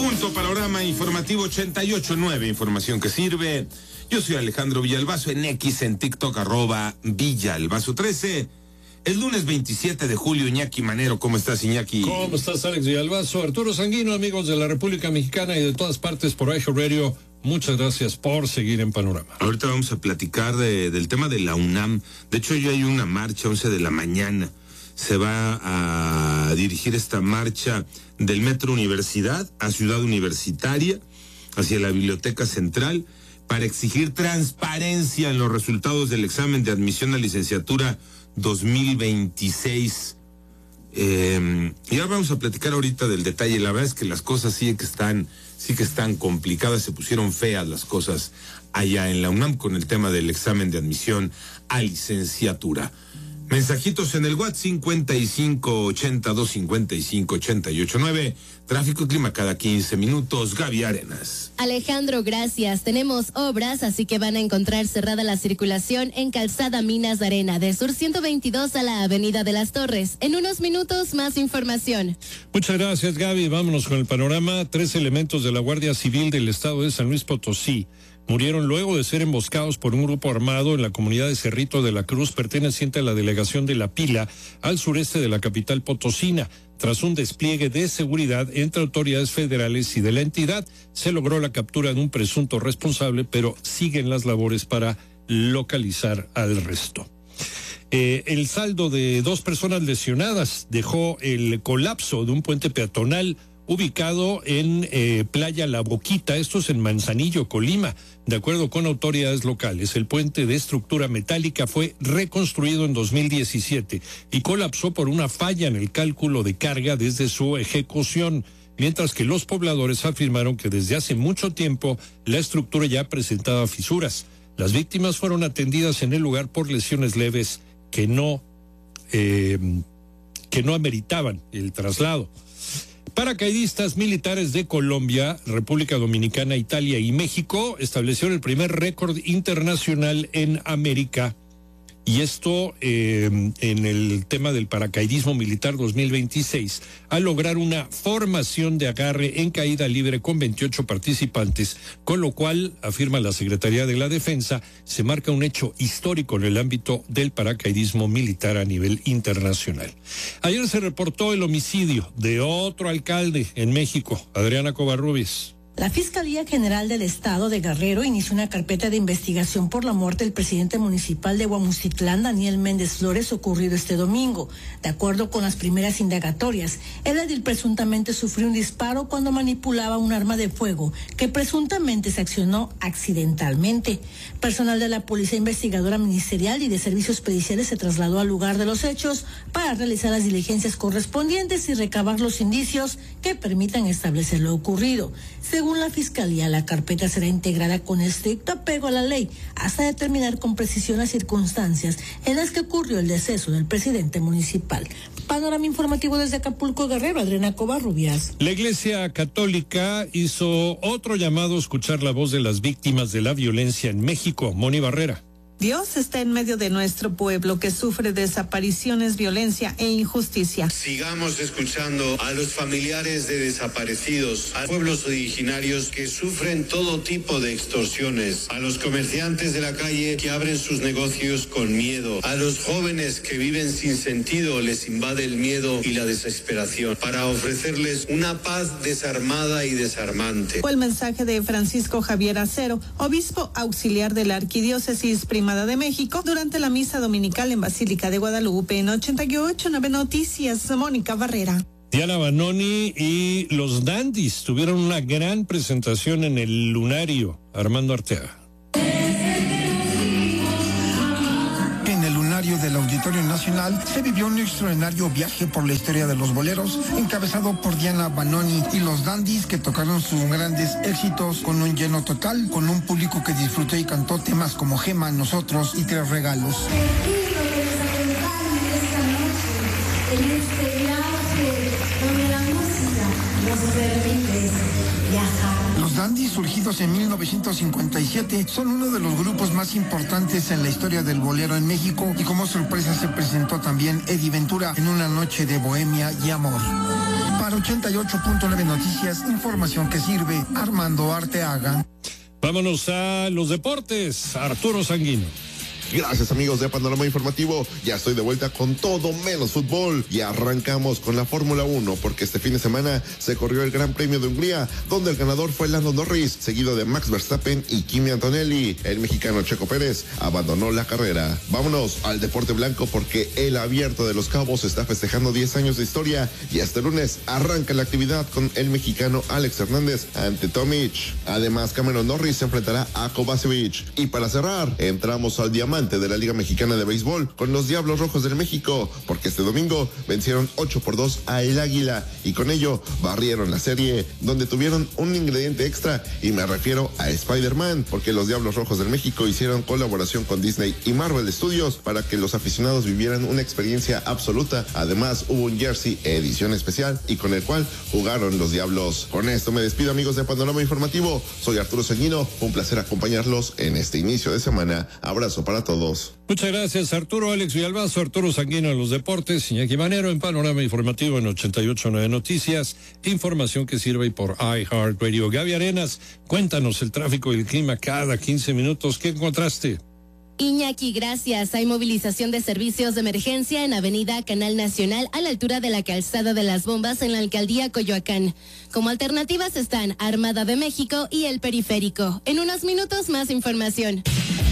Punto, panorama informativo 88.9, información que sirve. Yo soy Alejandro Villalbazo, en X, en TikTok, @Villalbazo13. El lunes 27 de julio, Iñaki Manero, ¿cómo estás, Iñaki? ¿Cómo estás, Alex Villalbazo? Arturo Sanguino, amigos de la República Mexicana y de todas partes por iHeartRadio, muchas gracias por seguir en Panorama. Ahorita vamos a platicar del tema de la UNAM. De hecho, ya hay una marcha, 11 de la mañana. Se va a dirigir esta marcha del Metro Universidad a Ciudad Universitaria, hacia la Biblioteca Central, para exigir transparencia en los resultados del examen de admisión a licenciatura 2026. Ya vamos a platicar ahorita del detalle. La verdad es que las cosas sí que están complicadas, se pusieron feas las cosas allá en la UNAM con el tema del examen de admisión a licenciatura. Mensajitos en el WhatsApp 5580-255-88.9. Tráfico y clima cada 15 minutos. Gaby Arenas. Alejandro, gracias. Tenemos obras, así que van a encontrar cerrada la circulación en Calzada Minas de Arena, de Sur 122 a la Avenida de las Torres. En unos minutos, más información. Muchas gracias, Gaby. Vámonos con el panorama. 3 elementos de la Guardia Civil del Estado de San Luis Potosí murieron luego de ser emboscados por un grupo armado en la comunidad de Cerrito de la Cruz, perteneciente a la delegación de La Pila, al sureste de la capital potosina. Tras un despliegue de seguridad entre autoridades federales y de la entidad, se logró la captura de un presunto responsable, pero siguen las labores para localizar al resto. El saldo de 2 personas lesionadas dejó el colapso de un puente peatonal ubicado en Playa La Boquita, esto es en Manzanillo, Colima. De acuerdo con autoridades locales, el puente de estructura metálica fue reconstruido en 2017 y colapsó por una falla en el cálculo de carga desde su ejecución, mientras que los pobladores afirmaron que desde hace mucho tiempo la estructura ya presentaba fisuras. Las víctimas fueron atendidas en el lugar por lesiones leves que no ameritaban el traslado. Paracaidistas militares de Colombia, República Dominicana, Italia y México establecieron el primer récord internacional en América. Y esto en el tema del paracaidismo militar 2026, al lograr una formación de agarre en caída libre con 28 participantes, con lo cual, afirma la Secretaría de la Defensa, se marca un hecho histórico en el ámbito del paracaidismo militar a nivel internacional. Ayer se reportó el homicidio de otro alcalde en México, Adriana Covarrubias. La Fiscalía General del Estado de Guerrero inició una carpeta de investigación por la muerte del presidente municipal de Huamucitlán, Daniel Méndez Flores, ocurrido este domingo. De acuerdo con las primeras indagatorias, el edil presuntamente sufrió un disparo cuando manipulaba un arma de fuego que presuntamente se accionó accidentalmente. Personal de la Policía Investigadora Ministerial y de Servicios Periciales se trasladó al lugar de los hechos para realizar las diligencias correspondientes y recabar los indicios que permitan establecer lo ocurrido. Según la Fiscalía, la carpeta será integrada con estricto apego a la ley hasta determinar con precisión las circunstancias en las que ocurrió el deceso del presidente municipal. Panorama informativo desde Acapulco, Guerrero, Adriana Covarrubias. La Iglesia Católica hizo otro llamado a escuchar la voz de las víctimas de la violencia en México. Moni Barrera. Dios está en medio de nuestro pueblo que sufre desapariciones, violencia e injusticia. Sigamos escuchando a los familiares de desaparecidos, a pueblos originarios que sufren todo tipo de extorsiones, a los comerciantes de la calle que abren sus negocios con miedo, a los jóvenes que viven sin sentido, les invade el miedo y la desesperación, para ofrecerles una paz desarmada y desarmante. Fue el mensaje de Francisco Javier Acero, obispo auxiliar de la Arquidiócesis Primada de México, durante la misa dominical en Basílica de Guadalupe. En 88.9 Noticias, Mónica Barrera. Diana Banoni y los Dandys tuvieron una gran presentación en el Lunario. Armando Arteaga. En el Lunario del Auditorio Nacional se vivió un extraordinario viaje por la historia de los boleros, encabezado por Diana Banoni y los Dandys, que tocaron sus grandes éxitos con un lleno total, con un público que disfrutó y cantó temas como Gema, Nosotros y Tres Regalos. Los Dandys, surgidos en 1957, son uno de los grupos más importantes en la historia del bolero en México, y como sorpresa se presentó también Eddie Ventura en Una noche de bohemia y amor. Para 88.9 Noticias, información que sirve. Armando Arteaga. Vámonos a los deportes. Arturo Sanguino. Gracias amigos de Panorama Informativo, ya estoy de vuelta con todo menos fútbol y arrancamos con la Fórmula 1 porque este fin de semana se corrió el Gran Premio de Hungría donde el ganador fue Lando Norris, seguido de Max Verstappen y Kimi Antonelli. El mexicano Checo Pérez abandonó la carrera. Vámonos al deporte blanco porque el Abierto de Los Cabos está festejando 10 años de historia y este lunes arranca la actividad con el mexicano Alex Hernández ante Tomic. Además Cameron Norris se enfrentará a Kovacevic y para cerrar entramos al diamante de la Liga Mexicana de Béisbol con los Diablos Rojos del México, porque este domingo vencieron 8-2 a El Águila y con ello barrieron la serie, donde tuvieron un ingrediente extra y me refiero a Spider-Man, porque los Diablos Rojos del México hicieron colaboración con Disney y Marvel Studios para que los aficionados vivieran una experiencia absoluta. Además hubo un jersey edición especial y con el cual jugaron los Diablos. Con esto me despido amigos de Panorama Informativo, soy Arturo Sanguino, un placer acompañarlos en este inicio de semana. Abrazo para todos. Muchas gracias, Arturo. Alex Villalbazo, Arturo Sanguino en los deportes, Iñaki Manero en Panorama Informativo en 88.9 Noticias, información que sirve por iHeartRadio. Gaby Arenas, cuéntanos el tráfico y el clima cada 15 minutos. ¿Qué encontraste? Iñaki, gracias. Hay movilización de servicios de emergencia en Avenida Canal Nacional a la altura de la Calzada de las Bombas en la Alcaldía Coyoacán. Como alternativas están Armada de México y el Periférico. En unos minutos más información.